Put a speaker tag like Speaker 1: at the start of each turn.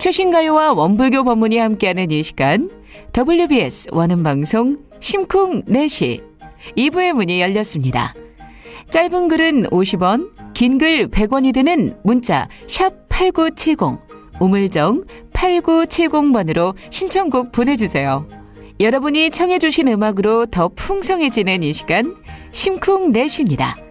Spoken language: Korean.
Speaker 1: 최신 가요와 원불교 법문이 함께하는 이 시간, WBS 원음방송 심쿵4시 2부의 문이 열렸습니다. 짧은 글은 50원, 긴 글 100원이 드는 문자 샵 8970, 우물정 8970번으로 신청곡 보내주세요. 여러분이 청해 주신 음악으로 더 풍성해지는 이 시간, 심쿵4시입니다.